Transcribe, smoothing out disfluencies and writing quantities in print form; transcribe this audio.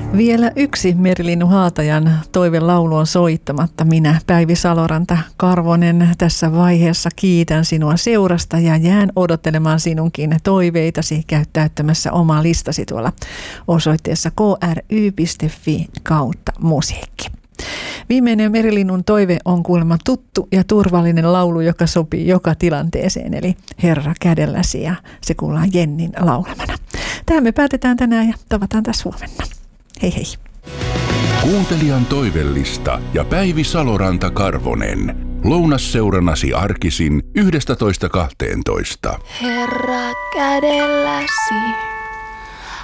Vielä yksi Merilinnu Haatajan toivelaulu on soittamatta. Minä, Päivi Saloranta Karvonen, tässä vaiheessa kiitän sinua seurasta ja jään odottelemaan sinunkin toiveitasi. Käy täyttämässä omaa listasi tuolla osoitteessa kry.fi/musiikki. Viimeinen Merilinnun toive on kuulemma tuttu ja turvallinen laulu, joka sopii joka tilanteeseen, eli Herra kädelläsi, ja se kuullaan Jennin laulamana. Tähän me päätetään tänään ja tavataan taas huomenna. Hei hei. Kuuntelijan toivellista ja Päivi Saloranta Karvonen. Lounasseurannasi arkisin 11.12. Herra kädelläsi.